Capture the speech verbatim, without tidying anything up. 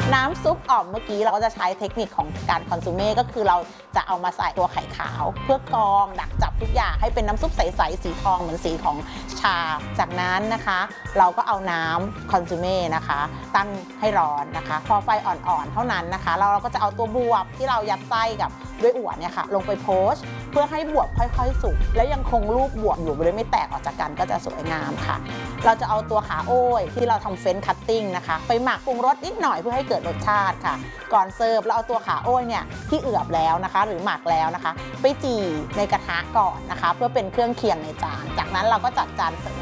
น้ำซุปอ่อมเมื่อกี้เราก็จะใช้เทคนิคของการคอนซูเม่ก็คือเราจะเอามาใส่ตัวไข่ขาวเพื่อกรองดักจับทุกอย่างให้เป็นน้ำซุปใสๆสีทองเหมือนสีของชาจากนั้นนะคะเราก็เอาน้ำคอนซูเม่นะคะตั้งให้ร้อนนะคะพอไฟอ่อนๆเท่านั้นนะคะเราก็จะเอาตัวบวบที่เรายัดไส้กับด้วยอั่วเนี่ยค่ะลงไปโพสต์เพื่อให้บวบค่อยๆสุกแล้วยังคงรูปบวบอยู่โดยไม่แตกออกจากกันก็จะสวยงามค่ะเราจะเอาตัวขาโอ้ยที่เราทำเฟรนช์คัตติ้งนะคะไปหมักปรุงรสนิดหน่อยเพื่อให้เกิดรสชาติค่ะก่อนเสิร์ฟเราเอาตัวขาโอ้ยเนี่ยที่เอือบแล้วนะคะหรือหมักแล้วนะคะไปจี่ในกระทะก่อนนะคะเพื่อเป็นเครื่องเคียงในจานจากนั้นเราก็จัดจานเสิร์ฟ